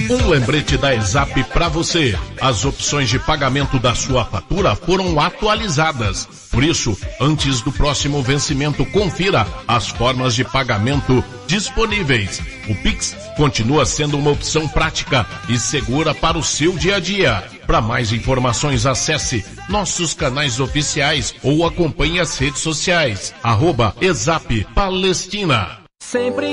Um lembrete da ESAP para você. As opções de pagamento da sua fatura foram atualizadas. Por isso, antes do próximo vencimento, confira as formas de pagamento disponíveis. O Pix continua sendo uma opção prática e segura para o seu dia a dia. Para mais informações, acesse nossos canais oficiais ou acompanhe as redes sociais. @ESAP Palestina. Sempre